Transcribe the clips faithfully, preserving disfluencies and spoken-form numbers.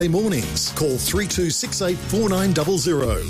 Mornings. Call three two six eight four nine zero zero.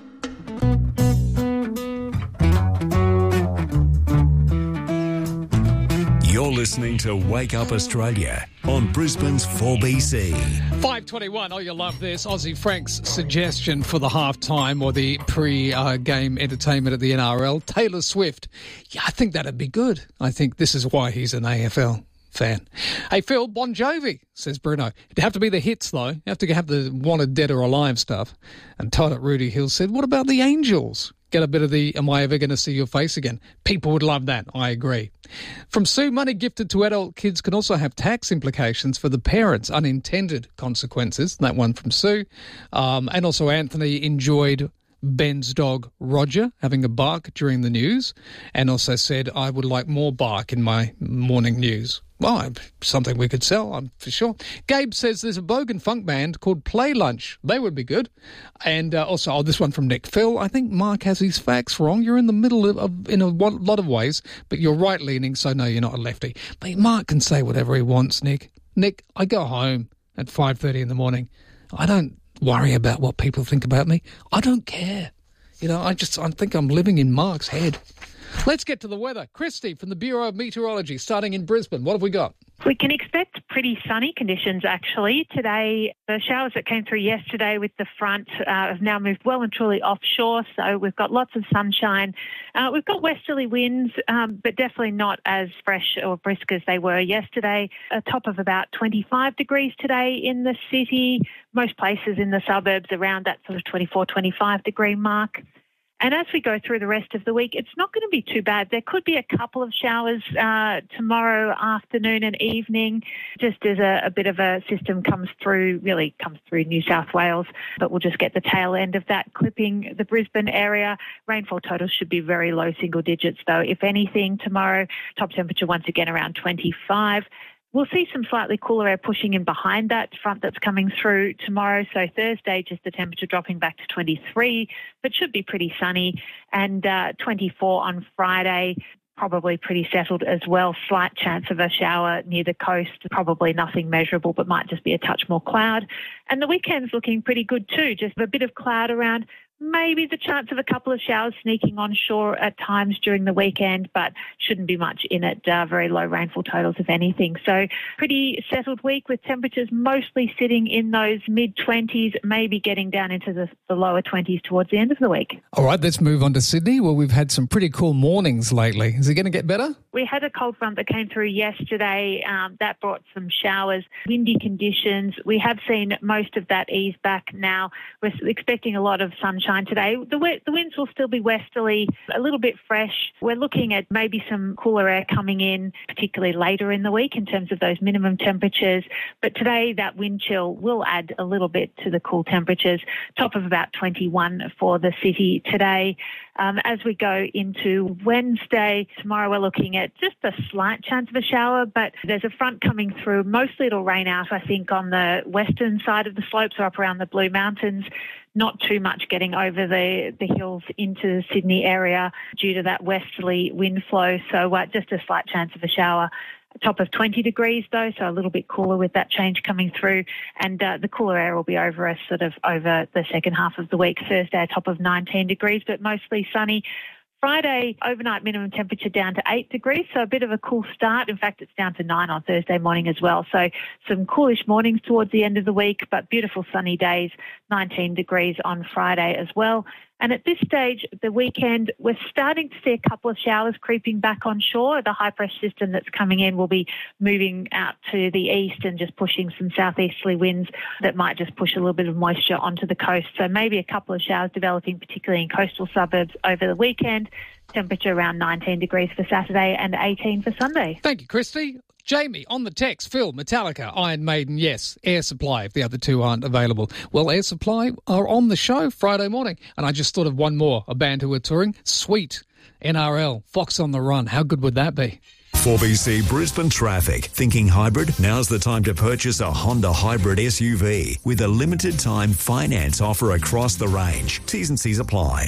You're listening to Wake Up Australia on Brisbane's four B C. five twenty-one, oh, you'll love this. Aussie Frank's suggestion for the halftime or the pre-game entertainment at the N R L. Taylor Swift. Yeah, I think that'd be good. I think this is why he's an A F L fan. Hey, Phil, Bon Jovi, says Bruno. It'd have to be the hits, though. You have to have the wanted dead or alive stuff. And Todd at Rudy Hill said, what about the Angels? Get a bit of the Am I Ever Going to See Your Face Again? People would love that. I agree. From Sue, money gifted to adult kids can also have tax implications for the parents, unintended consequences. That one from Sue. Um, and also Anthony enjoyed Ben's dog Roger having a bark during the news and also said, I would like more bark in my morning news. Well, something we could sell, I'm for sure. Gabe says there's a bogan funk band called Play Lunch. They would be good. And uh, also, oh, this one from Nick. Phil, I think Mark has his facts wrong. You're in the middle of, of in a lot of ways, but you're right-leaning, so no, you're not a lefty. But Mark can say whatever he wants, Nick. Nick, I go home at five thirty in the morning. I don't worry about what people think about me. I don't care. You know, I just I think I'm living in Mark's head. Let's get to the weather. Christy from the Bureau of Meteorology, starting in Brisbane. What have we got? We can expect pretty sunny conditions, actually. Today, the showers that came through yesterday with the front uh, have now moved well and truly offshore, so we've got lots of sunshine. Uh, we've got westerly winds, um, but definitely not as fresh or brisk as they were yesterday. A top of about twenty-five degrees today in the city. Most places in the suburbs around that sort of twenty-four, twenty-five degree mark. And as we go through the rest of the week, it's not going to be too bad. There could be a couple of showers uh, tomorrow afternoon and evening, just as a, a bit of a system comes through, really comes through New South Wales. But we'll just get the tail end of that clipping the Brisbane area. Rainfall totals should be very low single digits, though. If anything, tomorrow, top temperature once again around twenty-five. We'll see some slightly cooler air pushing in behind that front that's coming through tomorrow. So Thursday, just the temperature dropping back to twenty-three, but should be pretty sunny. And uh, twenty-four on Friday, probably pretty settled as well. Slight chance of a shower near the coast, probably nothing measurable, but might just be a touch more cloud. And the weekend's looking pretty good too, just a bit of cloud around. Maybe the chance of a couple of showers sneaking on shore at times during the weekend, but shouldn't be much in it. Uh, very low rainfall totals, if anything. So pretty settled week with temperatures mostly sitting in those mid-twenties, maybe getting down into the, the lower twenties towards the end of the week. All right, let's move on to Sydney, where we've had some pretty cool mornings lately. Is it going to get better? We had a cold front that came through yesterday. Um, that brought some showers, windy conditions. We have seen most of that ease back now. We're expecting a lot of sunshine today. The, the winds will still be westerly, a little bit fresh. We're looking at maybe some cooler air coming in, particularly later in the week in terms of those minimum temperatures. But today, that wind chill will add a little bit to the cool temperatures, top of about twenty-one for the city today. Um, as we go into Wednesday, tomorrow we're looking at just a slight chance of a shower, but there's a front coming through. Mostly it'll rain out, I think, on the western side of the slopes or up around the Blue Mountains. Not too much getting over the, the hills into the Sydney area due to that westerly wind flow. So uh, just a slight chance of a shower. Top of twenty degrees, though, so a little bit cooler with that change coming through. And uh, the cooler air will be over us sort of over the second half of the week. Thursday, a top of nineteen degrees, but mostly sunny. Friday, overnight minimum temperature down to eight degrees, so a bit of a cool start. In fact, it's down to nine on Thursday morning as well. So some coolish mornings towards the end of the week, but beautiful sunny days, nineteen degrees on Friday as well. And at this stage, the weekend, we're starting to see a couple of showers creeping back on shore. The high-pressure system that's coming in will be moving out to the east and just pushing some southeasterly winds that might just push a little bit of moisture onto the coast. So maybe a couple of showers developing, particularly in coastal suburbs over the weekend. Temperature around nineteen degrees for Saturday and eighteen for Sunday. Thank you, Christy. Jamie, on the text, Phil, Metallica, Iron Maiden, yes. Air Supply, if the other two aren't available. Well, Air Supply are on the show Friday morning. And I just thought of one more, a band who are touring. Sweet, N R L, Fox on the Run. How good would that be? four B C Brisbane Traffic. Thinking hybrid? Now's the time to purchase a Honda Hybrid S U V with a limited time finance offer across the range. T's and C's apply.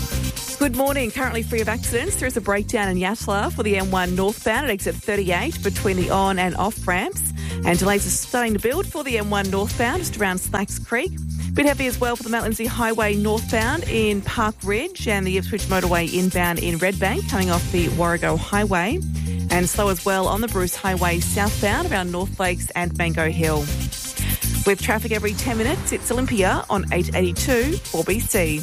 Good morning. Currently free of accidents. There is a breakdown in Yatala for the M one northbound at exit thirty-eight between the on and off ramps. And delays are starting to build for the M one northbound, just around Slacks Creek. A bit heavy as well for the Mount Lindesay Highway northbound in Park Ridge and the Ipswich Motorway inbound in Redbank, coming off the Warrego Highway. And slow as well on the Bruce Highway southbound around North Lakes and Mango Hill. With traffic every ten minutes, it's Olympia on eight eighty-two four B C.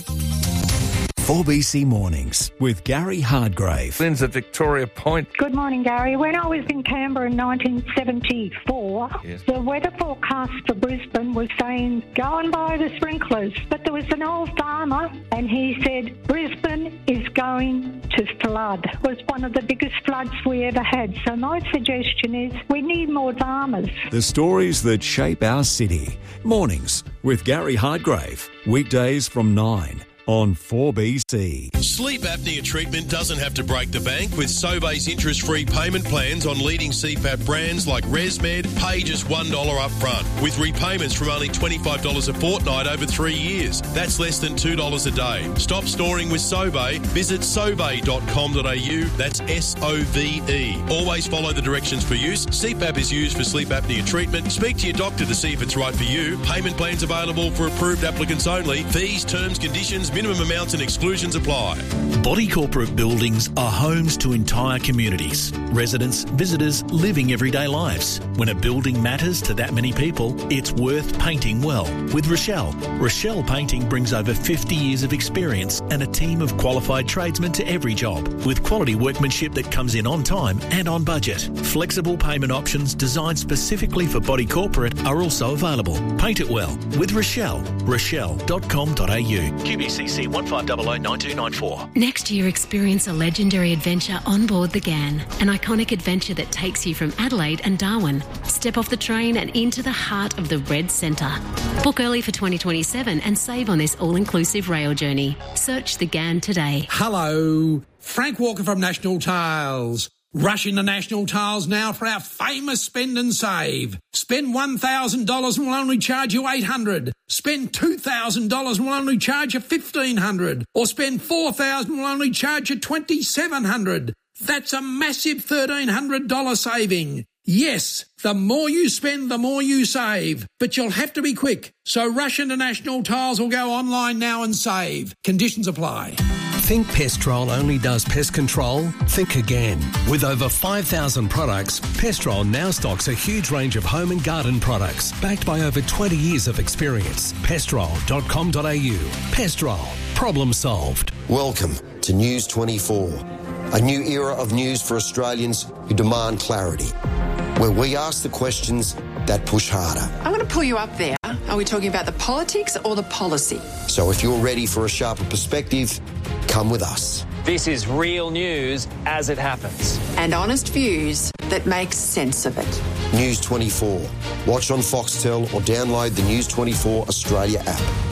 four B C Mornings with Gary Hardgrave. Lynn's at Victoria Point. Good morning, Gary. When I was in Canberra in nineteen seventy-four, Yes. the weather forecast for Brisbane was saying, go and buy the sprinklers. But there was an old farmer and he said, Brisbane is going to flood. It was one of the biggest floods we ever had. So my suggestion is we need more farmers. The stories that shape our city. Mornings with Gary Hardgrave. Weekdays from nine. On four B C. Sleep apnea treatment doesn't have to break the bank with Sobeys interest-free payment plans on leading C PAP brands like ResMed, pay just one dollar up front, with repayments from only twenty-five dollars a fortnight over three years. That's less than two dollars a day. Stop snoring with Sobey. Visit sobey dot com dot a u. That's S O V E. Always follow the directions for use. C PAP is used for sleep apnea treatment. Speak to your doctor to see if it's right for you. Payment plans available for approved applicants only. Fees, terms, conditions, minimum amounts and exclusions apply. Body corporate buildings are homes to entire communities. Residents, visitors, living everyday lives. When a building matters to that many people, it's worth painting well. With Rochelle. Rochelle Painting brings over fifty years of experience and a team of qualified tradesmen to every job, with quality workmanship that comes in on time and on budget. Flexible payment options designed specifically for body corporate are also available. Paint it well with Rochelle. rochelle dot com dot a u. Q B C C one five zero zero nine two nine four. Next year, experience a legendary adventure on board the Ghan, an iconic adventure that takes you from Adelaide and Darwin. Step off the train and into the heart of the Red Centre. Book early for twenty twenty-seven and save on this all-inclusive rail journey. Search the Ghan today. Hello, Frank Walker from National Tiles. Rush into National Tiles now for our famous spend and save. Spend one thousand dollars and we'll only charge you eight hundred dollars. Spend two thousand dollars and we'll only charge you fifteen hundred dollars. Or spend four thousand dollars and we'll only charge you twenty-seven hundred dollars. That's a massive thirteen hundred dollars saving. Yes, the more you spend, the more you save. But you'll have to be quick. So rush into National Tiles or go online now and save. Conditions apply. Think Pestrol only does pest control? Think again. With over five thousand products, Pestrol now stocks a huge range of home and garden products, backed by over twenty years of experience. pestrol dot com dot a u. Pestrol. Problem solved. Welcome to News twenty-four, a new era of news for Australians who demand clarity, where we ask the questions that push harder. I'm going to pull you up there. Are we talking about the politics or the policy? So if you're ready for a sharper perspective, come with us. This is real news as it happens. And honest views that make sense of it. News twenty-four. Watch on Foxtel or download the News twenty-four Australia app.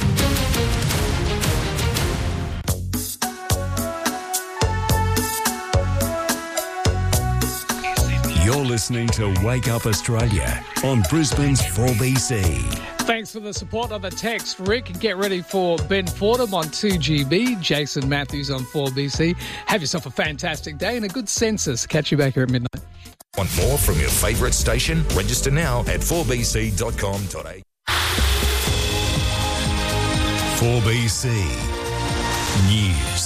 You're listening to Wake Up Australia on Brisbane's four B C. Thanks for the support on the text, Rick. Get ready for Ben Fordham on two G B, Jason Matthews on four B C. Have yourself a fantastic day and a good census. Catch you back here at midnight. Want more from your favourite station? Register now at four b c dot com dot a u. four B C News.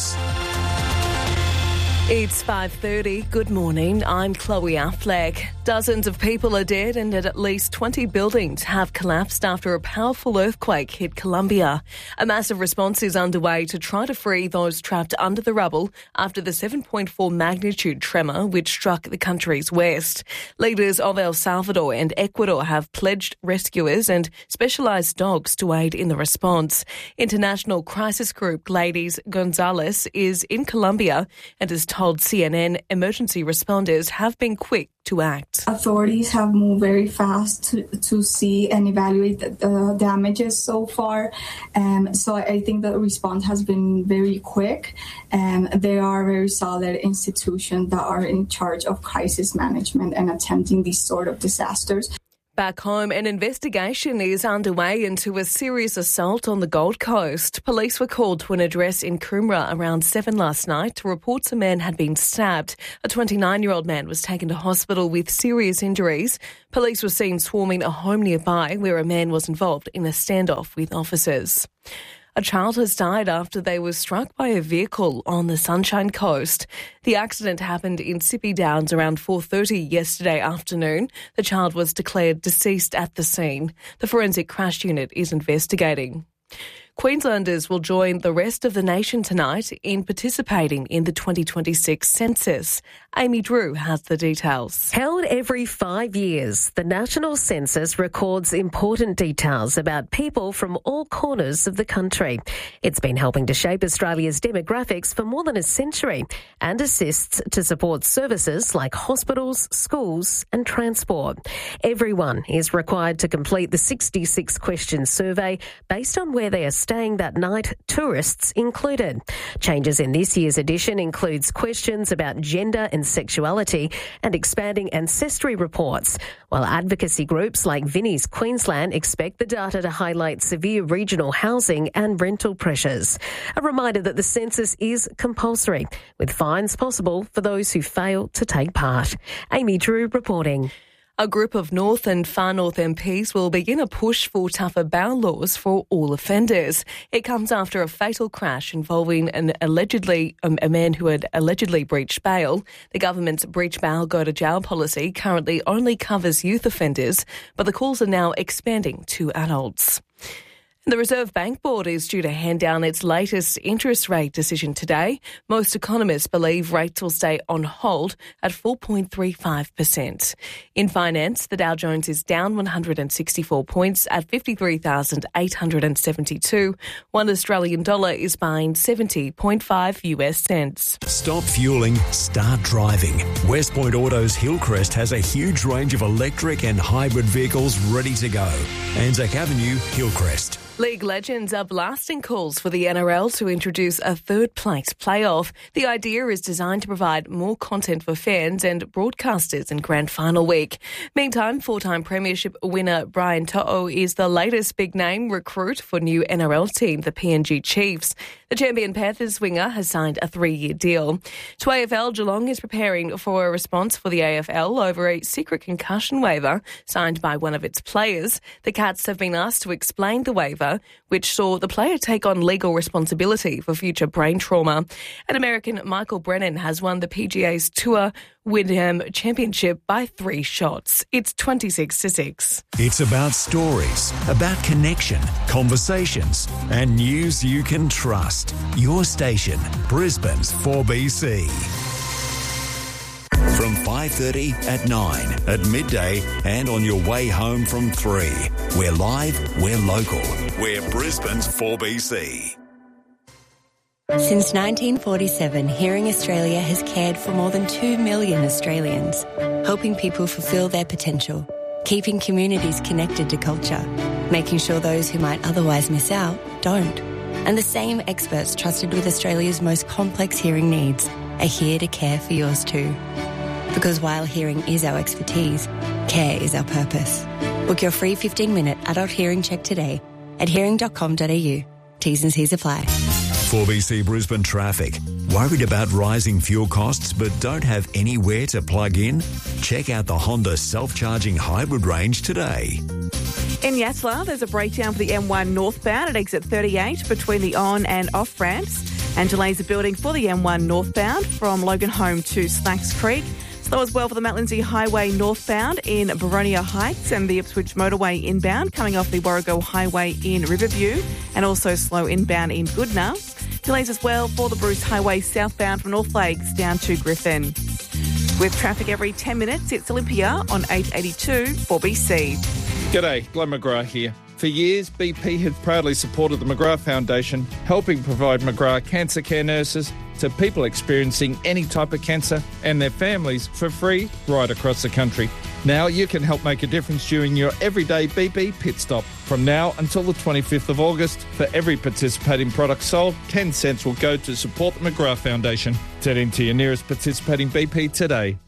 It's five thirty. Good morning. I'm Chloe Affleck. Dozens of people are dead and at least twenty buildings have collapsed after a powerful earthquake hit Colombia. A massive response is underway to try to free those trapped under the rubble after the seven point four magnitude tremor which struck the country's west. Leaders of El Salvador and Ecuador have pledged rescuers and specialised dogs to aid in the response. International crisis group Gladys Gonzalez is in Colombia and has told C N N emergency responders have been quick to act. Authorities have moved very fast to, to see and evaluate the, the damages so far. Um, so I think the response has been very quick. And um, they are very solid institutions that are in charge of crisis management and attempting these sort of disasters. Back home, an investigation is underway into a serious assault on the Gold Coast. Police were called to an address in Coomera around seven last night to report a man had been stabbed. A twenty-nine-year-old man was taken to hospital with serious injuries. Police were seen swarming a home nearby where a man was involved in a standoff with officers. A child has died after they were struck by a vehicle on the Sunshine Coast. The accident happened in Sippy Downs around four thirty yesterday afternoon. The child was declared deceased at the scene. The Forensic Crash Unit is investigating. Queenslanders will join the rest of the nation tonight in participating in the twenty twenty-six census. Amy Drew has the details. Held every five years, the National Census records important details about people from all corners of the country. It's been helping to shape Australia's demographics for more than a century and assists to support services like hospitals, schools and transport. Everyone is required to complete the sixty-six question survey based on where they are staying that night, tourists included. Changes in this year's edition includes questions about gender and sexuality and expanding ancestry reports, while advocacy groups like Vinnie's Queensland expect the data to highlight severe regional housing and rental pressures. A reminder that the census is compulsory, with fines possible for those who fail to take part. Amy Drew reporting. A group of North and Far North M Ps will begin a push for tougher bail laws for all offenders. It comes after a fatal crash involving an allegedly um, a man who had allegedly breached bail. The government's breach bail go to jail policy currently only covers youth offenders, but the calls are now expanding to adults. The Reserve Bank Board is due to hand down its latest interest rate decision today. Most economists believe rates will stay on hold at four point three five percent. In finance, the Dow Jones is down one hundred sixty-four points at fifty-three thousand eight hundred seventy-two. One Australian dollar is buying seventy point five US cents. Stop fueling, start driving. West Point Auto's Hillcrest has a huge range of electric and hybrid vehicles ready to go. Anzac Avenue, Hillcrest. League legends are blasting calls for the N R L to introduce a third-place playoff. The idea is designed to provide more content for fans and broadcasters in Grand Final week. Meantime, four-time premiership winner Brian To'o is the latest big-name recruit for new N R L team, the P N G Chiefs. The champion Panthers winger has signed a three-year deal. To A F L, Geelong is preparing for a response for the A F L over a secret concussion waiver signed by one of its players. The Cats have been asked to explain the waiver, which saw the player take on legal responsibility for future brain trauma. And American Michael Brennan has won the P G A's Tour Wyndham Championship by three shots. It's twenty-six to six. It's about stories, about connection, conversations, and news you can trust. Your station, Brisbane's four B C. From five thirty at nine, at midday, and on your way home from three. We're live, we're local. We're Brisbane's four B C. Since nineteen forty-seven, Hearing Australia has cared for more than two million Australians, helping people fulfil their potential, keeping communities connected to culture, making sure those who might otherwise miss out don't. And the same experts trusted with Australia's most complex hearing needs are here to care for yours too. Because while hearing is our expertise, care is our purpose. Book your free fifteen-minute adult hearing check today at hearing dot com dot a u. T's and C's apply. four B C Brisbane traffic. Worried about rising fuel costs but don't have anywhere to plug in? Check out the Honda self-charging hybrid range today. In Yatala, there's a breakdown for the M one northbound at exit thirty-eight between the on and off ramps, and delays are building for the M one northbound from Logan Home to Slacks Creek. Slow as well for the Mount Lindesay Highway northbound in Boronia Heights and the Ipswich Motorway inbound coming off the Warrego Highway in Riverview, and also slow inbound in Goodna. Delays as well for the Bruce Highway southbound from North Lakes down to Griffin. With traffic every ten minutes, it's Olympia on eight eighty-two four B C. G'day, Glenn McGrath here. For years, B P has proudly supported the McGrath Foundation, helping provide McGrath cancer care nurses to people experiencing any type of cancer and their families for free right across the country. Now you can help make a difference during your everyday B P pit stop. From now until the twenty-fifth of August, for every participating product sold, ten cents will go to support the McGrath Foundation. Head into your nearest participating B P today.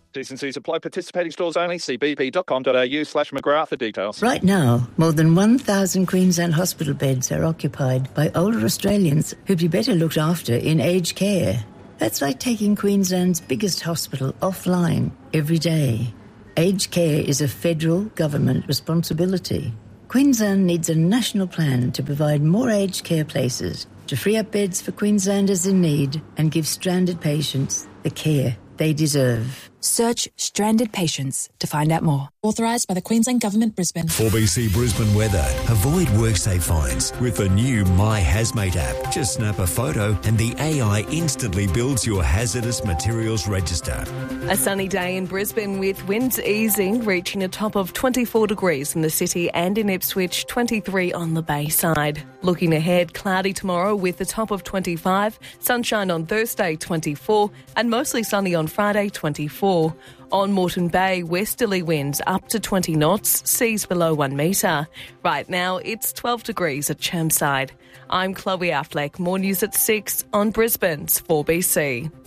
T's and C's apply. Participating stores only. See bp.com.au slash McGrath for details. Right now, more than one thousand Queensland hospital beds are occupied by older Australians who'd be better looked after in aged care. That's like taking Queensland's biggest hospital offline every day. Aged care is a federal government responsibility. Queensland needs a national plan to provide more aged care places, to free up beds for Queenslanders in need and give stranded patients the care they deserve. Search Stranded Patients to find out more. Authorised by the Queensland Government, Brisbane. four B C Brisbane weather. Avoid WorkSafe fines with the new My Hazmate app. Just snap a photo and the A I instantly builds your hazardous materials register. A sunny day in Brisbane with winds easing, reaching a top of twenty-four degrees in the city and in Ipswich, twenty-three on the Bayside. Looking ahead, cloudy tomorrow with a top of twenty-five, sunshine on Thursday, twenty-four, and mostly sunny on Friday, twenty-four. On Moreton Bay, westerly winds up to twenty knots, seas below one metre. Right now, it's twelve degrees at Chermside. I'm Chloe Affleck. More news at six on Brisbane's four B C.